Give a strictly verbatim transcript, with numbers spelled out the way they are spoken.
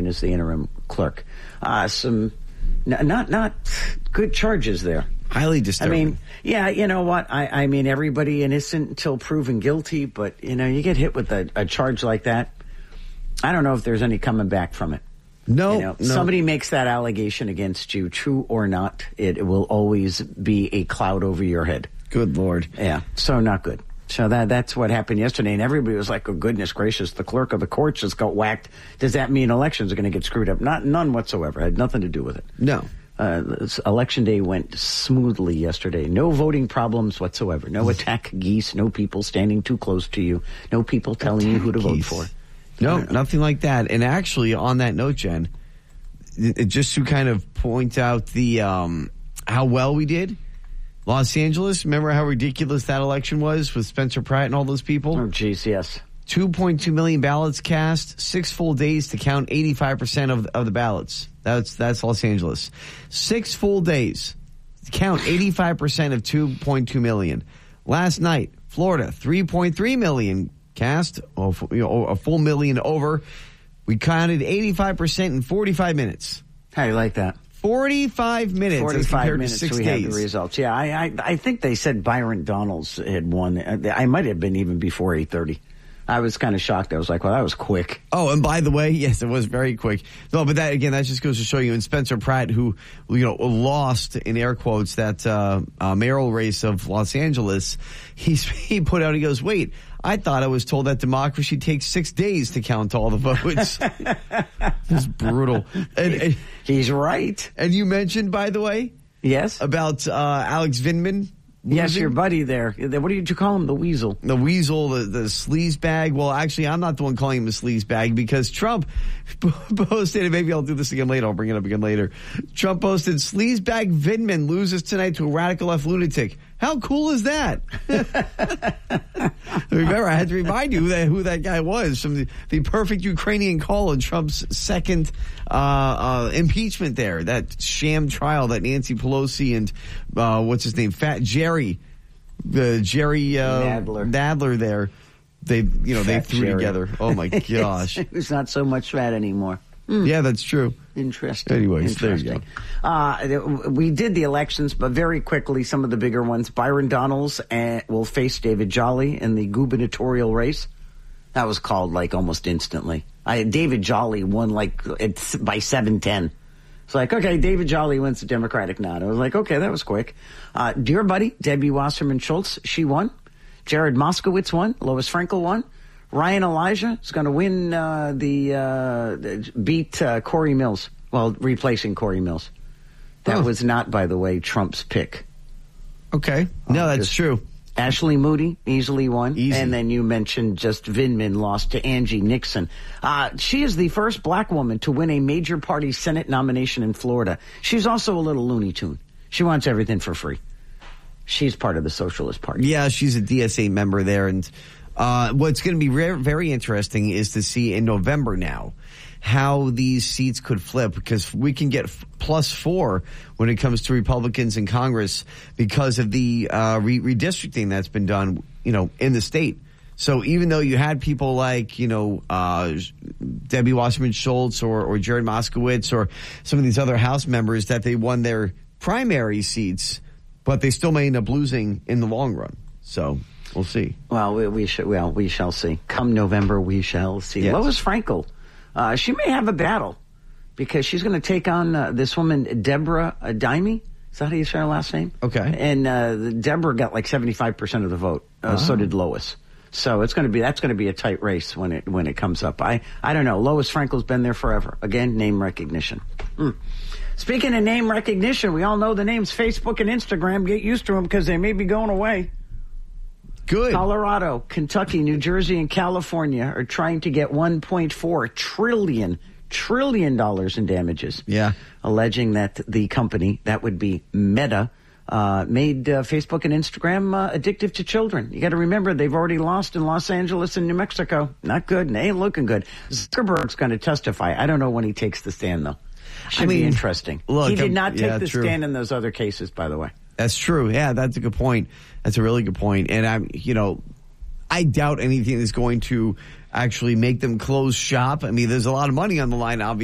in as the interim clerk. Uh, some n- not not good charges there. Highly disturbing. I mean, yeah, you know what? I, I mean, everybody innocent until proven guilty, but, you know, you get hit with a, a charge like that. I don't know if there's any coming back from it. No, you know, no. Somebody makes that allegation against you, true or not, it, it will always be a cloud over your head. Good Lord. Yeah, so not good. So that that's what happened yesterday, and everybody was like, oh, goodness gracious, the clerk of the court just got whacked. Does that mean elections are going to get screwed up? Not None whatsoever. It had nothing to do with it. No. Uh, election day went smoothly yesterday. No voting problems whatsoever. No attack geese. No people standing too close to you. No people telling attack you who to geese. vote for. No, nothing like that. And actually, on that note, Jen, it, just to kind of point out the um, how well we did, Los Angeles, remember how ridiculous that election was with Spencer Pratt and all those people? Oh, geez, yes. two point two million ballots cast, six full days to count eighty-five percent of, of the ballots. That's that's Los Angeles. Six full days to count eighty-five percent of two point two million. Last night, Florida, three point three million cast, oh, you know, a full million over. We counted eighty-five percent in forty-five minutes. How do you like that? forty-five minutes forty-five as compared minutes to six we days. had the results. Yeah, I, I I think they said Byron Donalds had won. I might have been even before eight thirty. I was kind of shocked. I was like, well, that was quick. Oh, and by the way, yes, it was very quick. No, but that, again, that just goes to show you, and Spencer Pratt, who, you know, lost, in air quotes, that uh, uh, mayoral race of Los Angeles, he's, he put out, he goes, wait, I thought I was told that democracy takes six days to count all the votes. It's brutal. And, and, he's right. And you mentioned, by the way, yes, about uh, Alex Vindman. Losing? Yes, your buddy there. What did you call him? The weasel. The weasel, the, the sleaze bag. Well, actually, I'm not the one calling him a sleaze bag because Trump posted, and maybe I'll do this again later. I'll bring it up again later. Trump posted, sleaze bag Vindman loses tonight to a radical left lunatic. How cool is that? Remember, I had to remind you who that, who that guy was from the, the perfect Ukrainian call in Trump's second uh, uh, impeachment there. That sham trial that Nancy Pelosi and, uh, what's his name, Fat Jerry, the Jerry uh, Nadler. Nadler there, they, you know, Fat they threw Jerry. together. Oh, my gosh. Who's not so much fat anymore. Mm. Yeah, that's true. Interesting. Anyways, Interesting. there you go. Uh, we did the elections, but very quickly, some of the bigger ones. Byron Donalds uh, will face David Jolly in the gubernatorial race. That was called like almost instantly. I, David Jolly won like it's by seven ten. It's like, okay, David Jolly wins the Democratic nod. I was like, okay, that was quick. Uh, dear buddy, Debbie Wasserman Schultz, she won. Jared Moskowitz won. Lois Frankel won. Ryan Elijah is going to win uh, the uh, beat uh, Corey Mills. Well, replacing Corey Mills. That oh. was not, by the way, Trump's pick. Okay. No, uh, that's true. Ashley Moody easily won. Easy. And then you mentioned just Vindman lost to Angie Nixon. Uh, she is the first black woman to win a major party Senate nomination in Florida. She's also a little Looney Tune. She wants everything for free. She's part of the Socialist Party. Yeah, she's a D S A member there. And uh, what's going to be re- very interesting is to see in November now how these seats could flip, because we can get f- plus four when it comes to Republicans in Congress because of the uh, re- redistricting that's been done, you know, in the state. So even though you had people like, you know, uh, Debbie Wasserman Schultz or, or Jared Moskowitz or some of these other House members that they won their primary seats, but they still may end up losing in the long run. So we'll see. Well, we, we should. Well, we shall see. Come November, we shall see. Yes. Lois Frankel. Uh, she may have a battle because she's going to take on uh, this woman, Deborah Adime. Is that how you say her last name? Okay. And uh, Deborah got like seventy-five percent of the vote. Uh, oh. So did Lois. So it's going to be that's going to be a tight race when it when it comes up. I I don't know. Lois Frankel's been there forever. Again, name recognition. Mm. Speaking of name recognition, we all know the names Facebook and Instagram. Get used to them because they may be going away. Good. Colorado, Kentucky, New Jersey, and California are trying to get one point four trillion, trillion dollars in damages. Yeah. Alleging that the company, that would be Meta, uh, made uh, Facebook and Instagram uh, addictive to children. You got to remember, they've already lost in Los Angeles and New Mexico. Not good, and they ain't looking good. Zuckerberg's going to testify. I don't know when he takes the stand, though. Should I mean, be interesting. Look, he did I'm, not take yeah, the true. stand in those other cases, by the way. That's true. Yeah, that's a good point. That's a really good point. And I'm, you know, I doubt anything is going to actually make them close shop. I mean, there's a lot of money on the line, obviously.